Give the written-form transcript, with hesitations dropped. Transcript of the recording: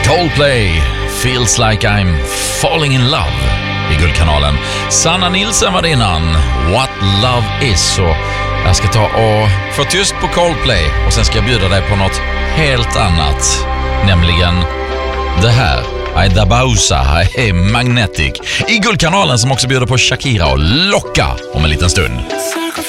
Coldplay, Feels Like I'm Falling in Love i Guldkanalen. Sanna Nilsson var det innan, What Love Is. Och jag ska ta och få tyst på Coldplay och sen ska jag bjuda dig på något helt annat, nämligen det här. Aida Bausa, Magnetic i Guldkanalen, som också bjuder på Shakira och Locka om en liten stund.